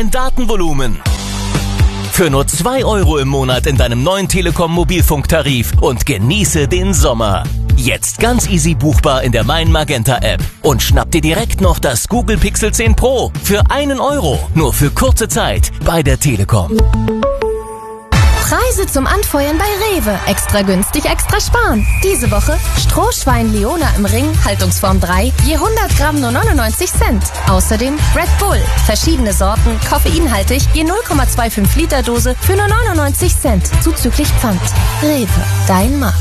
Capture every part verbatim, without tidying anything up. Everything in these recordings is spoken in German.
dein Datenvolumen. Für nur zwei Euro im Monat in deinem neuen Telekom Mobilfunktarif und genieße den Sommer. Jetzt ganz easy buchbar in der Mein Magenta App. Und schnapp dir direkt noch das Google Pixel zehn Pro für einen Euro. Nur für kurze Zeit bei der Telekom. Preise zum Anfeuern bei Rewe. Extra günstig, extra sparen. Diese Woche Strohschwein Leona im Ring, Haltungsform drei, je hundert Gramm nur neunundneunzig Cent. Außerdem Red Bull, verschiedene Sorten, koffeinhaltig, je null Komma fünfundzwanzig Liter Dose für nur neunundneunzig Cent, zuzüglich Pfand. Rewe, dein Markt.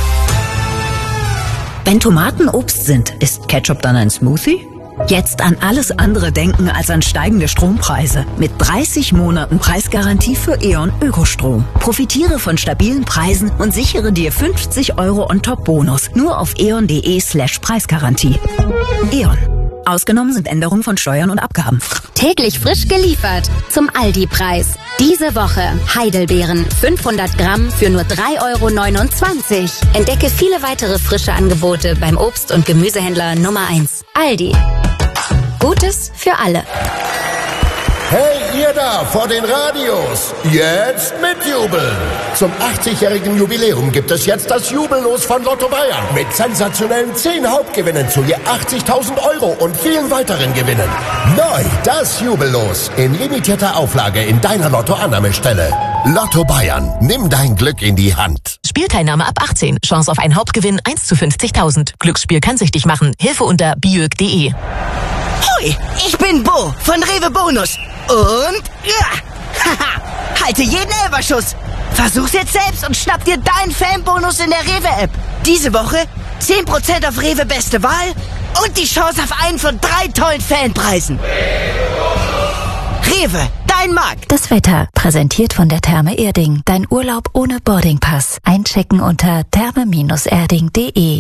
Wenn Tomaten Obst sind, ist Ketchup dann ein Smoothie? Jetzt an alles andere denken als an steigende Strompreise. Mit dreißig Monaten Preisgarantie für E.ON Ökostrom. Profitiere von stabilen Preisen und sichere dir fünfzig Euro On-Top-Bonus. Nur auf eon.de slash Preisgarantie. E.ON. Ausgenommen sind Änderungen von Steuern und Abgaben. Täglich frisch geliefert zum Aldi-Preis. Diese Woche Heidelbeeren fünfhundert Gramm für nur drei Euro neunundzwanzig. Entdecke viele weitere frische Angebote beim Obst- und Gemüsehändler Nummer eins. Aldi. Gutes für alle. Hey, ihr da vor den Radios, jetzt mitjubeln! Zum achtzigjährigen Jubiläum gibt es jetzt das Jubellos von Lotto Bayern mit sensationellen zehn Hauptgewinnen zu je achtzigtausend Euro und vielen weiteren Gewinnen. Neu das Jubellos in limitierter Auflage in deiner Lotto-Annahmestelle. Lotto Bayern, nimm dein Glück in die Hand. Spielteilnahme ab achtzehn. Chance auf einen Hauptgewinn eins zu fünfzigtausend. Glücksspiel kann süchtig machen. Hilfe unter biög punkt de. Hoi, ich bin Bo von Rewe Bonus. Und ja, haha, halte jeden Elferschuss. Versuch's jetzt selbst und schnapp dir deinen Fanbonus in der Rewe-App. Diese Woche zehn Prozent auf Rewe Beste Wahl und die Chance auf einen von drei tollen Fanpreisen. Rewe, dein Markt. Das Wetter, präsentiert von der Therme Erding. Dein Urlaub ohne Boardingpass. Einchecken unter therme erding punkt de.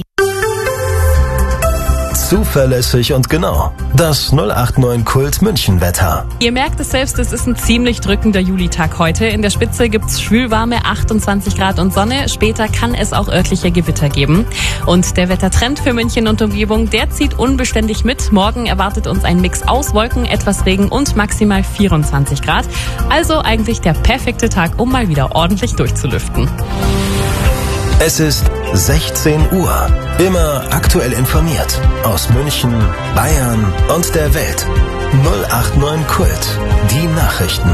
Zuverlässig und genau. Das null acht neun Kult München Wetter. Ihr merkt es selbst, es ist ein ziemlich drückender Julitag heute. In der Spitze gibt's schwülwarme achtundzwanzig Grad und Sonne. Später kann es auch örtliche Gewitter geben. Und der Wettertrend für München und Umgebung, der zieht unbeständig mit. Morgen erwartet uns ein Mix aus Wolken, etwas Regen und maximal vierundzwanzig Grad. Also eigentlich der perfekte Tag, um mal wieder ordentlich durchzulüften. Es ist sechzehn Uhr. Immer aktuell informiert. Aus München, Bayern und der Welt. null acht neun Kult. Die Nachrichten.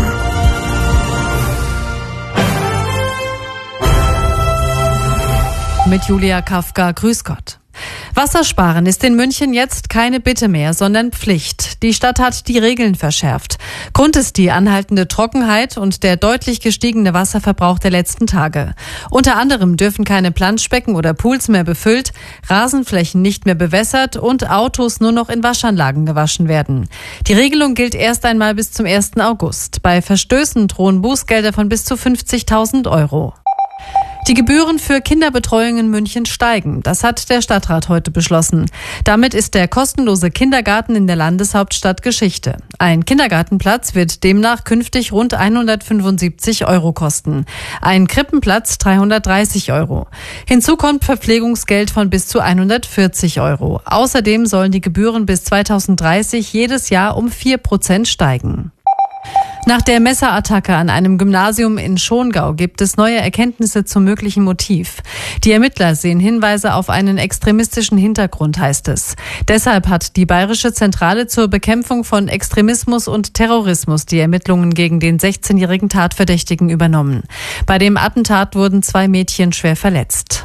Mit Julia Kafka, grüß Gott. Wassersparen ist in München jetzt keine Bitte mehr, sondern Pflicht. Die Stadt hat die Regeln verschärft. Grund ist die anhaltende Trockenheit und der deutlich gestiegene Wasserverbrauch der letzten Tage. Unter anderem dürfen keine Planschbecken oder Pools mehr befüllt, Rasenflächen nicht mehr bewässert und Autos nur noch in Waschanlagen gewaschen werden. Die Regelung gilt erst einmal bis zum ersten August. Bei Verstößen drohen Bußgelder von bis zu fünfzigtausend Euro. Die Gebühren für Kinderbetreuung in München steigen. Das hat der Stadtrat heute beschlossen. Damit ist der kostenlose Kindergarten in der Landeshauptstadt Geschichte. Ein Kindergartenplatz wird demnach künftig rund hundertfünfundsiebzig Euro kosten. Ein Krippenplatz dreihundertdreißig Euro. Hinzu kommt Verpflegungsgeld von bis zu hundertvierzig Euro. Außerdem sollen die Gebühren bis zweitausenddreißig jedes Jahr um vier Prozent steigen. Nach der Messerattacke an einem Gymnasium in Schongau gibt es neue Erkenntnisse zum möglichen Motiv. Die Ermittler sehen Hinweise auf einen extremistischen Hintergrund, heißt es. Deshalb hat die Bayerische Zentrale zur Bekämpfung von Extremismus und Terrorismus die Ermittlungen gegen den sechzehnjährigen Tatverdächtigen übernommen. Bei dem Attentat wurden zwei Mädchen schwer verletzt.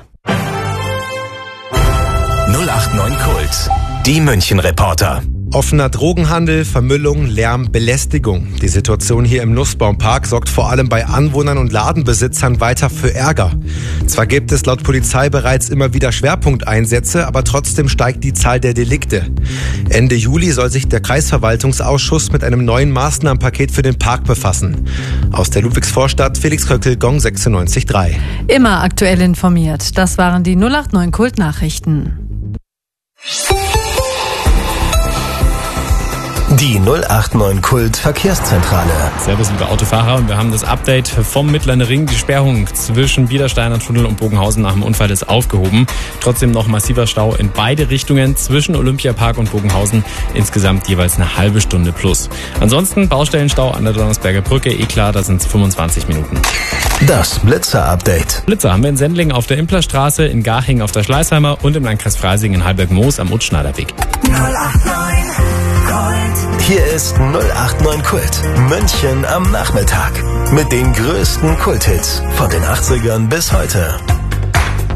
null acht neun Kult. Die München-Reporter. Offener Drogenhandel, Vermüllung, Lärm, Belästigung. Die Situation hier im Nussbaumpark sorgt vor allem bei Anwohnern und Ladenbesitzern weiter für Ärger. Zwar gibt es laut Polizei bereits immer wieder Schwerpunkteinsätze, aber trotzdem steigt die Zahl der Delikte. Ende Juli soll sich der Kreisverwaltungsausschuss mit einem neuen Maßnahmenpaket für den Park befassen. Aus der Ludwigsvorstadt, Felix Köckel, Gong sechsundneunzig Komma drei. Immer aktuell informiert. Das waren die null acht neun Kult Nachrichten. Die null acht neun Kult Verkehrszentrale. Servus, liebe Autofahrer, und wir haben das Update vom Mittleren Ring. Die Sperrung zwischen Biedersteiner Tunnel und Bogenhausen nach dem Unfall ist aufgehoben. Trotzdem noch massiver Stau in beide Richtungen zwischen Olympiapark und Bogenhausen. Insgesamt jeweils eine halbe Stunde plus. Ansonsten Baustellenstau an der Donnersberger Brücke. Eh klar, da sind es fünfundzwanzig Minuten. Das Blitzer-Update. Blitzer haben wir in Sendling auf der Implerstraße, in Garching auf der Schleißheimer und im Landkreis Freising in Heilberg-Moos am Utschneiderweg. null acht neun Kult. Hier ist null acht neun Kult. München am Nachmittag. Mit den größten Kulthits von den achtzigern bis heute.